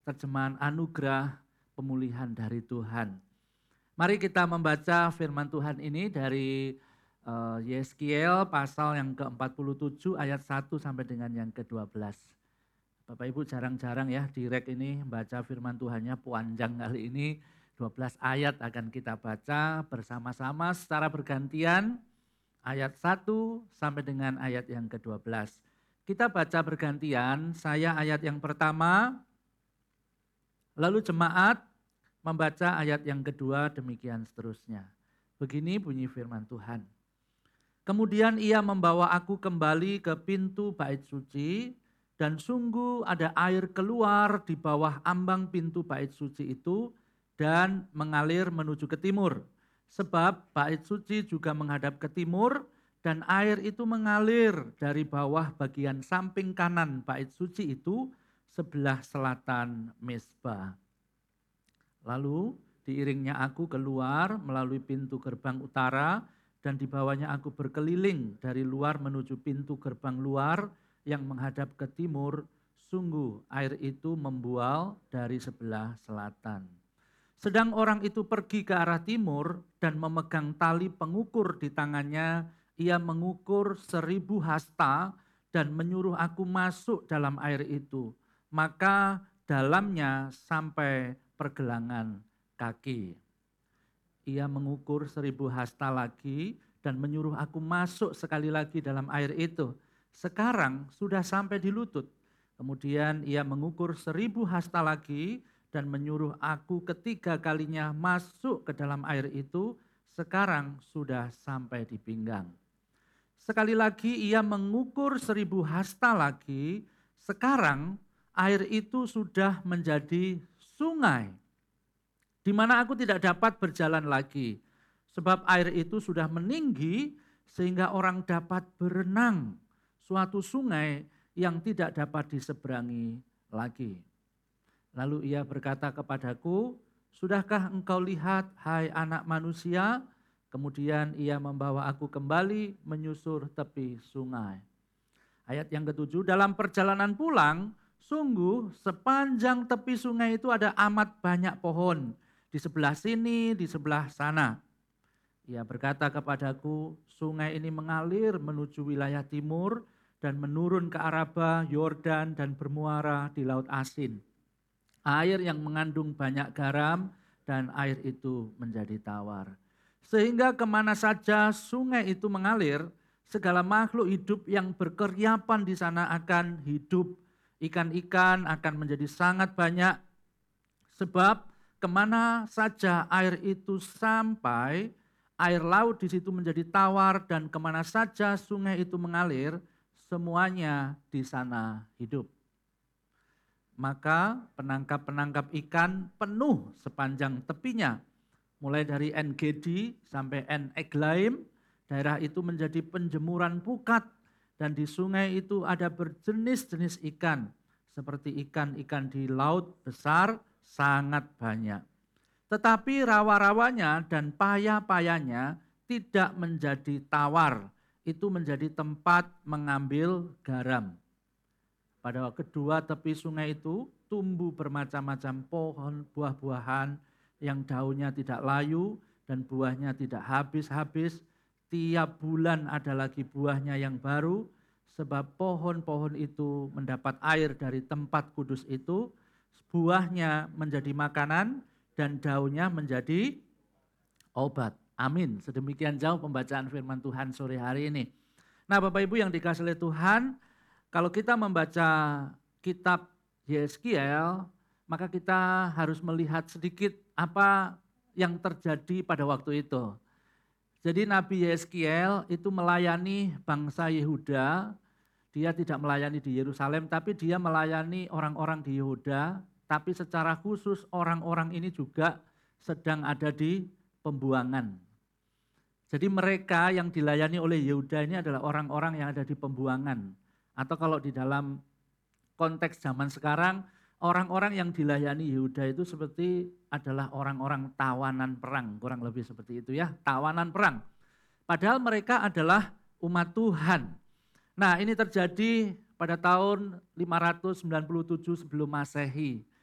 terjemahan anugerah pemulihan dari Tuhan. Mari kita membaca firman Tuhan ini dari Yeskiel pasal yang ke-47 ayat 1 sampai dengan yang ke-12. Bapak Ibu jarang-jarang ya direct ini baca firman Tuhannya panjang kali ini. 12 ayat akan kita baca bersama-sama secara bergantian. Ayat 1 sampai dengan ayat yang ke-12. Kita baca bergantian, saya ayat yang pertama, lalu jemaat membaca ayat yang kedua, demikian seterusnya. Begini bunyi firman Tuhan. Kemudian ia membawa aku kembali ke pintu bait suci, dan sungguh ada air keluar di bawah ambang pintu bait suci itu, dan mengalir menuju ke timur. Sebab bait suci juga menghadap ke timur, dan air itu mengalir dari bawah bagian samping kanan bait suci itu sebelah selatan mezbah. Lalu diiringnya aku keluar melalui pintu gerbang utara dan dibawanya aku berkeliling dari luar menuju pintu gerbang luar yang menghadap ke timur. Sungguh air itu membual dari sebelah selatan. Sedang orang itu pergi ke arah timur dan memegang tali pengukur di tangannya. Ia mengukur 1000 hasta dan menyuruh aku masuk dalam air itu. Maka dalamnya sampai pergelangan kaki. Ia mengukur 1000 hasta lagi dan menyuruh aku masuk sekali lagi dalam air itu. Sekarang sudah sampai di lutut. Kemudian ia mengukur 1000 hasta lagi dan menyuruh aku ketiga kalinya masuk ke dalam air itu. Sekarang sudah sampai di pinggang. Sekali lagi ia mengukur 1000 hasta lagi, sekarang air itu sudah menjadi sungai, di mana aku tidak dapat berjalan lagi, sebab air itu sudah meninggi sehingga orang dapat berenang, suatu sungai yang tidak dapat diseberangi lagi. Lalu ia berkata kepadaku, sudahkah engkau lihat, hai anak manusia? Kemudian ia membawa aku kembali menyusur tepi sungai. Ayat yang ke-7, dalam perjalanan pulang, sungguh sepanjang tepi sungai itu ada amat banyak pohon. Di sebelah sini, di sebelah sana. Ia berkata kepadaku, sungai ini mengalir menuju wilayah timur dan menurun ke Araba, Yordan dan bermuara di Laut Asin. Air yang mengandung banyak garam dan air itu menjadi tawar. Sehingga kemana saja sungai itu mengalir, segala makhluk hidup yang berkeriapan di sana akan hidup. Ikan-ikan akan menjadi sangat banyak, sebab kemana saja air itu sampai, air laut di situ menjadi tawar, dan kemana saja sungai itu mengalir, semuanya di sana hidup. Maka penangkap-penangkap ikan penuh sepanjang tepinya. Mulai dari En-Gedi sampai En-Eglaim, daerah itu menjadi penjemuran pukat. Dan di sungai itu ada berjenis-jenis ikan. Seperti ikan-ikan di laut besar sangat banyak. Tetapi rawa-rawanya dan paya-payanya tidak menjadi tawar. Itu menjadi tempat mengambil garam. Pada kedua tepi sungai itu tumbuh bermacam-macam pohon buah-buahan yang daunnya tidak layu dan buahnya tidak habis-habis. Tiap bulan ada lagi buahnya yang baru, sebab pohon-pohon itu mendapat air dari tempat kudus itu. Buahnya menjadi makanan dan daunnya menjadi obat. Amin. Sedemikian jauh pembacaan firman Tuhan sore hari ini. Nah Bapak Ibu yang dikasihi oleh Tuhan, kalau kita membaca kitab Yeskiel, maka kita harus melihat sedikit apa yang terjadi pada waktu itu. Jadi Nabi Yeskiel itu melayani bangsa Yehuda, dia tidak melayani di Yerusalem, tapi dia melayani orang-orang di Yehuda, tapi secara khusus orang-orang ini juga sedang ada di pembuangan. Jadi mereka yang dilayani oleh Yehuda ini adalah orang-orang yang ada di pembuangan. Atau kalau di dalam konteks zaman sekarang, orang-orang yang dilayani Yehuda itu seperti adalah orang-orang tawanan perang, kurang lebih seperti itu ya, tawanan perang. Padahal mereka adalah umat Tuhan. Nah ini terjadi pada tahun 597 sebelum Masehi.